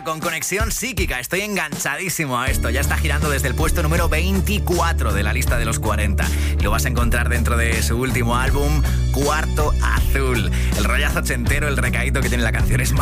con Conexión Psíquica. Estoy enganchadísimo a esto. Ya está girando desde el puesto número 24 de la lista de los 40. Y lo vas a encontrar dentro de su último álbum, Cuarto Azul. El rollazo ochentero, el recaíto que tiene la canción es